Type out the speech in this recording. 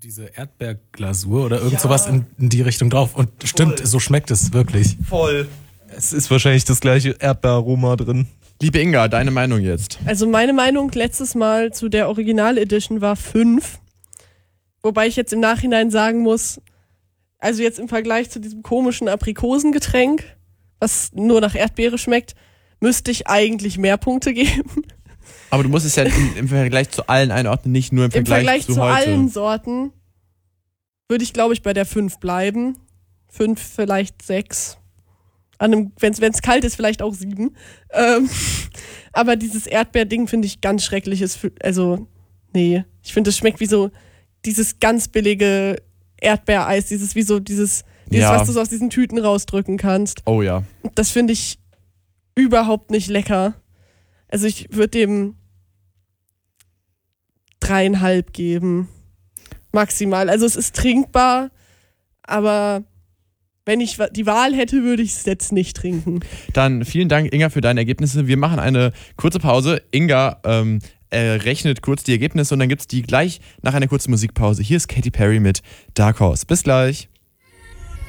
diese Erdbeerglasur oder irgend sowas in die Richtung drauf. Und stimmt, so schmeckt es wirklich. Voll. Es ist wahrscheinlich das gleiche Erdbeeraroma drin. Liebe Inga, deine Meinung jetzt? Also meine Meinung letztes Mal zu der Original Edition war 5. Wobei ich jetzt im Nachhinein sagen muss, also jetzt im Vergleich zu diesem komischen Aprikosengetränk, was nur nach Erdbeere schmeckt, müsste ich eigentlich mehr Punkte geben. Aber du musst es ja im Vergleich zu allen einordnen, nicht nur im Vergleich zu heute. Allen Sorten würde ich, glaube ich, bei der 5 bleiben. 5, vielleicht 6. Wenn es kalt ist, vielleicht auch 7. Aber dieses Erdbeerding finde ich ganz schrecklich. Also, nee. Ich finde, es schmeckt wie so dieses ganz billige Erdbeereis. Dieses, was du so aus diesen Tüten rausdrücken kannst. Oh ja. Das finde ich überhaupt nicht lecker. Also ich würde dem 3,5 geben. Maximal. Also es ist trinkbar, aber wenn ich die Wahl hätte, würde ich es jetzt nicht trinken. Dann vielen Dank, Inga, für deine Ergebnisse. Wir machen eine kurze Pause. Inga rechnet kurz die Ergebnisse und dann gibt es die gleich nach einer kurzen Musikpause. Hier ist Katy Perry mit Dark Horse. Bis gleich.